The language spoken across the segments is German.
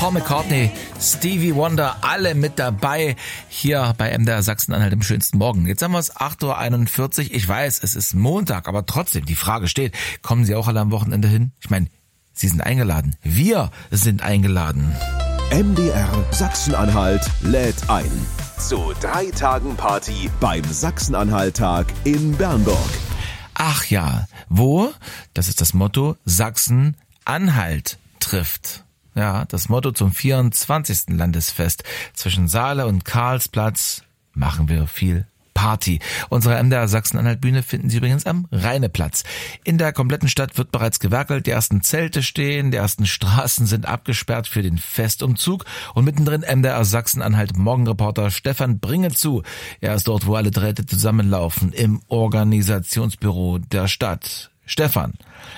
Paul McCartney, Stevie Wonder, alle mit dabei hier bei MDR Sachsen-Anhalt im schönsten Morgen. Jetzt haben wir es 8:41 Uhr. Ich weiß, es ist Montag, aber trotzdem, die Frage steht, kommen Sie auch alle am Wochenende hin? Ich meine, Sie sind eingeladen. Wir sind eingeladen. MDR Sachsen-Anhalt lädt ein zu 3 Tagen Party beim Sachsen-Anhalt-Tag in Bernburg. Ach ja, wo? Das ist das Motto, Sachsen-Anhalt trifft. Ja, das Motto zum 24. Landesfest. Zwischen Saale und Karlsplatz machen wir viel Party. Unsere MDR Sachsen-Anhalt-Bühne finden Sie übrigens am Rheineplatz. In der kompletten Stadt wird bereits gewerkelt, die ersten Zelte stehen, die ersten Straßen sind abgesperrt für den Festumzug und mittendrin MDR Sachsen-Anhalt Morgenreporter Stefan Bringezu. Er ist dort, wo alle Drähte zusammenlaufen, im Organisationsbüro der Stadt. Stefan,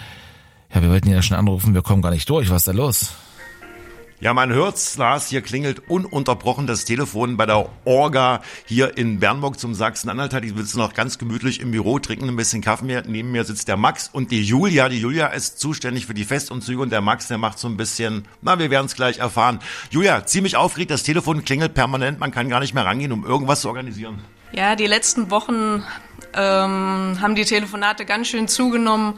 ja, wir wollten ja schon anrufen, wir kommen gar nicht durch. Was ist da los? Ja, man hört's, Lars, hier klingelt ununterbrochen das Telefon bei der Orga hier in Bernburg zum Sachsen-Anhalt. Die sitzen noch ganz gemütlich im Büro, trinken ein bisschen Kaffee. Neben mir sitzt der Max und die Julia. Die Julia ist zuständig für die Festumzüge und der Max, der macht so ein bisschen, wir werden es gleich erfahren. Julia, ziemlich aufgeregt, das Telefon klingelt permanent, man kann gar nicht mehr rangehen, um irgendwas zu organisieren. Ja, die letzten Wochen haben die Telefonate ganz schön zugenommen.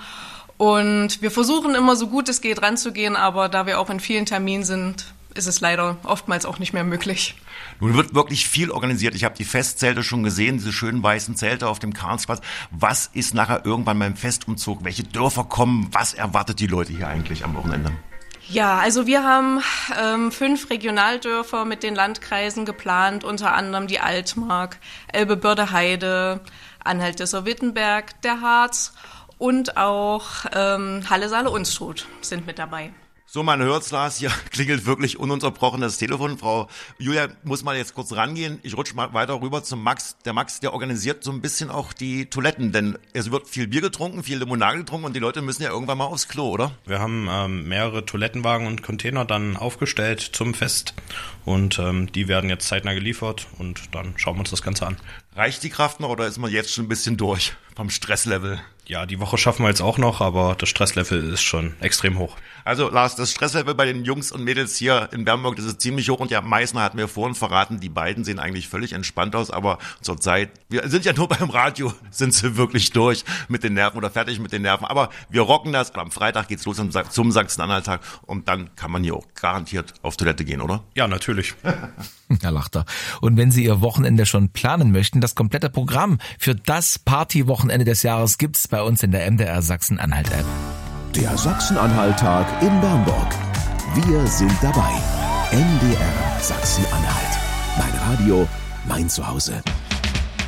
Und wir versuchen immer so gut es geht ranzugehen, aber da wir auch in vielen Terminen sind, ist es leider oftmals auch nicht mehr möglich. Nun wird wirklich viel organisiert. Ich habe die Festzelte schon gesehen, diese schönen weißen Zelte auf dem Karlsplatz. Was ist nachher irgendwann beim Festumzug? Welche Dörfer kommen? Was erwartet die Leute hier eigentlich am Wochenende? Ja, also wir haben 5 Regionaldörfer mit den Landkreisen geplant, unter anderem die Altmark, Elbe-Börde-Heide, Anhalt-Dessau-Wittenberg, der Harz und auch Halle, Saale, Unstrut sind mit dabei. So, man hört's, Lars, hier klingelt wirklich ununterbrochen das Telefon. Frau Julia muss mal jetzt kurz rangehen. Ich rutsche mal weiter rüber zum Max. Der Max, der organisiert so ein bisschen auch die Toiletten, denn es wird viel Bier getrunken, viel Limonade getrunken und die Leute müssen ja irgendwann mal aufs Klo, oder? Wir haben mehrere Toilettenwagen und Container dann aufgestellt zum Fest und die werden jetzt zeitnah geliefert und dann schauen wir uns das Ganze an. Reicht die Kraft noch oder ist man jetzt schon ein bisschen durch vom Stresslevel? Ja, die Woche schaffen wir jetzt auch noch, aber das Stresslevel ist schon extrem hoch. Also Lars, das Stresslevel bei den Jungs und Mädels hier in Bernburg, das ist ziemlich hoch und der Meißner hat mir vorhin verraten, die beiden sehen eigentlich völlig entspannt aus, aber zurzeit, wir sind ja nur beim Radio, sind sie wirklich durch mit den Nerven oder fertig mit den Nerven, aber wir rocken das. Am Freitag geht's los zum Sachsen-Anhalt-Tag und dann kann man hier auch garantiert auf Toilette gehen, oder? Ja, natürlich. Ja, lacht er. Und wenn Sie Ihr Wochenende schon planen möchten, das komplette Programm für das Partywochenende des Jahres gibt's bei uns in der MDR Sachsen-Anhalt-App. Der Sachsen-Anhalt-Tag in Bernburg. Wir sind dabei. MDR Sachsen-Anhalt. Mein Radio, mein Zuhause.